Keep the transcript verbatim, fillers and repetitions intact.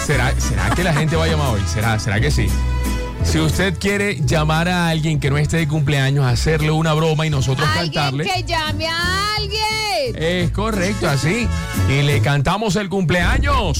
¿Será, ¿Será que la gente va a llamar hoy? ¿Será, ¿Será que sí? Si usted quiere llamar a alguien que no esté de cumpleaños, hacerle una broma y nosotros Alguien cantarle. que llame a alguien. Es correcto, así. Y le cantamos el cumpleaños.